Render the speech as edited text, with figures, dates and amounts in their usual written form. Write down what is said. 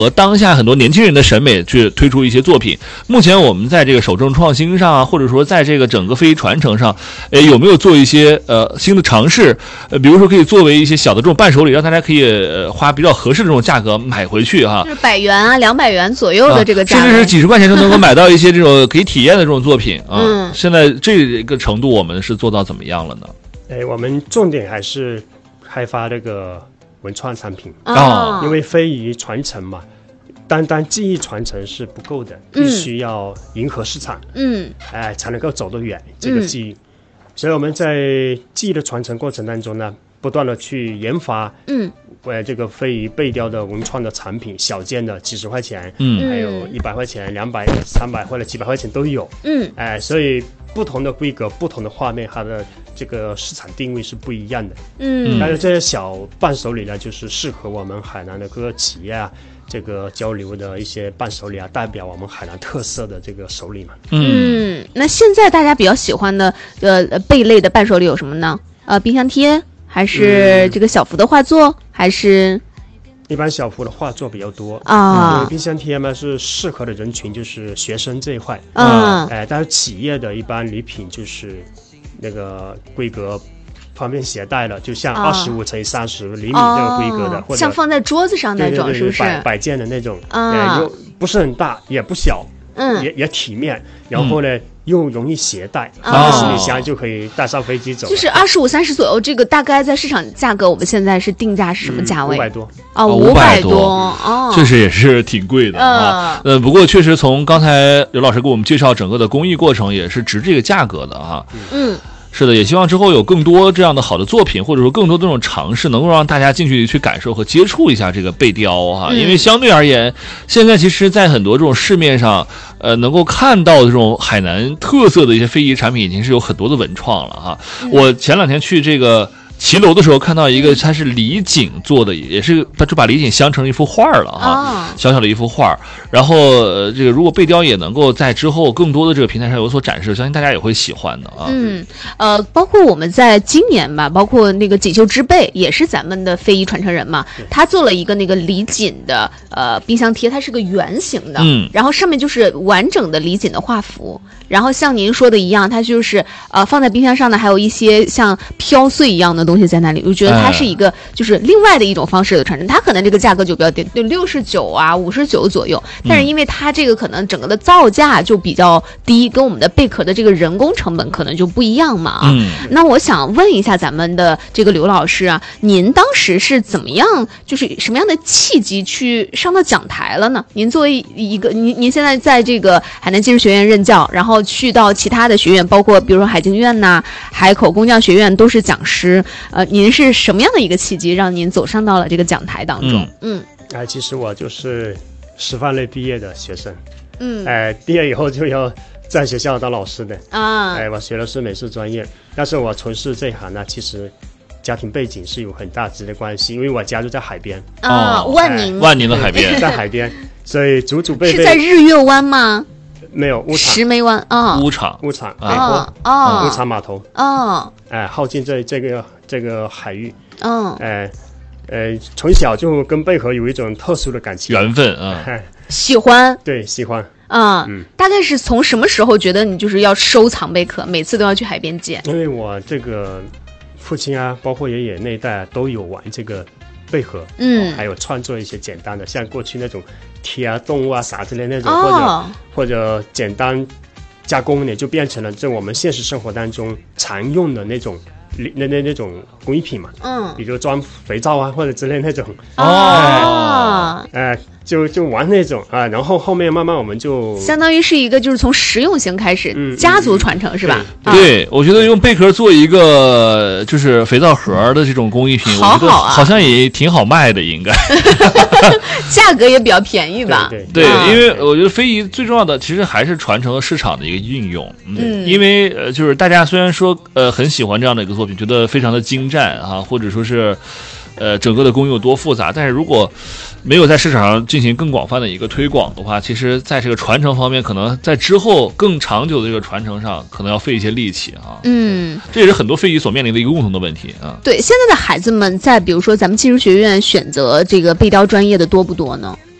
和当下很多年轻人的审美去推出一些作品。目前我们在这个首政创新上啊，或者说在这个整个非遗传承上，有没有做一些新的尝试？比如说可以作为一些小的这种伴手礼，让大家可以花比较合适的这种价格买回去哈， 就是100元啊、200元左右的这个价格， 甚至是几十块钱就能够买到一些这种可以体验的这种作品啊。现在这个程度我们是做到怎么样了呢？ 我们重点还是开发这个文创产品啊， 因为非遗传承嘛。单单技艺传承是不够的，必须要迎合市场，才能够走得远这个技艺。所以我们在技艺的传承过程当中呢，不断的去研发，这个非遗背雕的文创的产品，小件的几十块钱，还有100块钱、200、300或者几百块钱都有，所以不同的规格、不同的画面，它的这个市场定位是不一样的，但是这些小伴手礼呢，就是适合我们海南的各个企业啊。这个交流的一些伴手礼啊，代表我们海南特色的这个手礼嘛。 那现在大家比较喜欢的贝类的伴手礼有什么呢？冰箱贴，还是这个小幅的画作，还是？ 一般小幅的画作比较多啊。冰箱贴嘛是适合的人群就是学生这一块但是企业的一般礼品就是那个规格。方便携带了，就像25×30厘米这个规格的，或者像放在桌子上那种，是不是摆件的那种？又不是很大，也不小，也体面，然后呢又容易携带，行李箱就可以带上飞机走。 就是25-30左右，这个大概在市场价格，我们现在是定价是什么价位 ？500多 500多确实也是挺贵的啊。不过确实从刚才刘老师给我们介绍整个的工艺过程，也是值这个价格的哈。是的，也希望之后有更多这样的好的作品，或者说更多的这种尝试，能够让大家近距离去感受和接触一下这个贝雕哈。因为相对而言，现在其实在很多这种市面上，能够看到的这种海南特色的一些非遗产品，已经是有很多的文创了哈。我前两天去这个骑楼的时候看到一个，它是李锦做的，也是他就把李锦镶成一幅画了哈，小小的一幅画。然后这个如果贝雕也能够在之后更多的这个平台上有所展示，相信大家也会喜欢的啊。 包括我们在今年吧，包括那个锦绣之贝也是咱们的非遗传承人嘛，他做了一个那个李锦的冰箱贴，它是个圆形的，然后上面就是完整的李锦的画幅。然后像您说的一样，它就是放在冰箱上呢，还有一些像飘碎一样的东西在那里。我觉得它是一个就是另外的一种方式的传承，它可能这个价格就比较低，对69啊59左右，但是因为它这个可能整个的造价就比较低，跟我们的贝壳的这个人工成本可能就不一样嘛那我想问一下咱们的这个刘老师啊，您当时是怎么样，就是什么样的契机去上到讲台了呢？您作为一个您现在在这个海南技术学院任教，然后去到其他的学院，包括比如说海经院呐、海口工匠学院都是讲师，您是什么样的一个契机让您走上到了这个讲台当中？ 其实我就是师范类毕业的学生，毕业以后就要在学校当老师的我学的是美术专业，但是我从事这一行呢，其实家庭背景是有很大直接关系，因为我家就在海边万宁的海边， 在海边，所以祖祖辈辈是在日月湾吗？ 没有，乌场石梅湾乌场北坡乌场码头靠近这个海域从小就跟贝壳有一种特殊的感情缘分喜欢大概是从什么时候觉得你就是要收藏贝壳，每次都要去海边捡？ 因为我这个父亲啊，包括爷爷那一代都有玩这个贝壳，还有创作一些简单的，像过去那种贴啊、动物啊啥之类那种，或者简单加工呢，就变成了这我们现实生活当中常用的那种工艺品嘛，比如装肥皂啊或者之类那种就玩那种然后后面慢慢我们就相当于是一个就是从实用型开始，家族传承是吧？ 对，我觉得用贝壳做一个就是肥皂盒的这种工艺品，我觉得好像也挺好卖的，应该价格也比较便宜吧？ 对，因为我觉得非遗最重要的其实还是传承市场的一个运用，因为就是大家虽然说很喜欢这样的一个作品，觉得非常的精湛或者说是整个的工艺有多复杂，但是如果没有在市场上进行更广泛的一个推广的话，其实在这个传承方面，可能在之后更长久的这个传承上，可能要费一些力气这也是很多非遗所面临的一个共同的问题对，现在的孩子们在比如说咱们技术学院选择这个贝雕专业的多不多呢？